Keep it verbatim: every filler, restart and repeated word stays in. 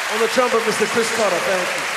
On the trumpet, Mister Chris Carter, thank you.